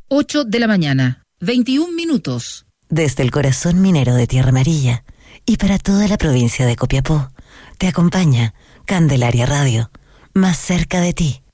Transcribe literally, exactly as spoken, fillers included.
ocho de la mañana, veintiún minutos. Desde el corazón minero de Tierra Amarilla y para toda la provincia de Copiapó, te acompaña Candelaria Radio, más cerca de ti.